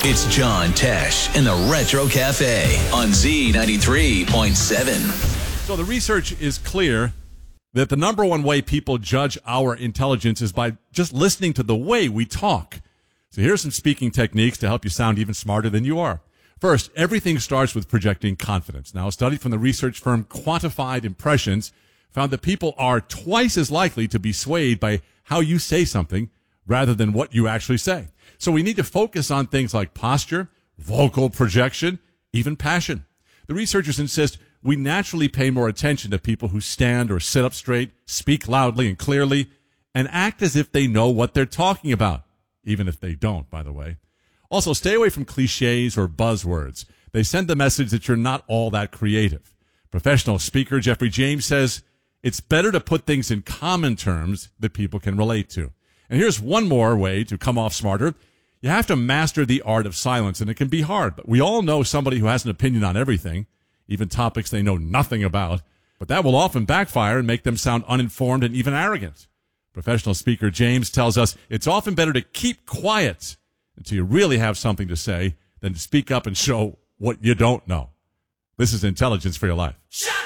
It's John Tesh in the Retro Cafe on Z93.7. So the research is clear that the number one way people judge our intelligence is by just listening to the way we talk. So here's some speaking techniques to help you sound even smarter than you are. First, everything starts with projecting confidence. Now, a study from the research firm Quantified Impressions found that people are twice as likely to be swayed by how you say something rather than what you actually say. So we need to focus on things like posture, vocal projection, even passion. The researchers insist we naturally pay more attention to people who stand or sit up straight, speak loudly and clearly, and act as if they know what they're talking about, even if they don't, by the way. Also, stay away from cliches or buzzwords. They send the message that you're not all that creative. Professional speaker Jeffrey James says it's better to put things in common terms that people can relate to. And here's one more way to come off smarter. You have to master the art of silence, and it can be hard, but we all know somebody who has an opinion on everything, even topics they know nothing about, but that will often backfire and make them sound uninformed and even arrogant. Professional speaker James tells us it's often better to keep quiet until you really have something to say than to speak up and show what you don't know. This is Intelligence for Your Life.